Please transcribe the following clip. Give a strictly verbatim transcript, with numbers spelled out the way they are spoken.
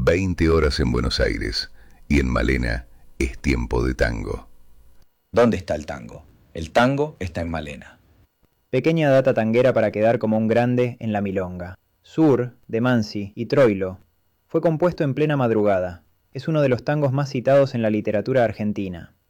veinte horas en Buenos Aires y en Malena es tiempo de tango. ¿Dónde está el tango? El tango está en Malena. Pequeña data tanguera para quedar como un grande en la milonga. Sur, de Mansi y Troilo. Fue compuesto en plena madrugada. Es uno de los tangos más citados en la literatura argentina.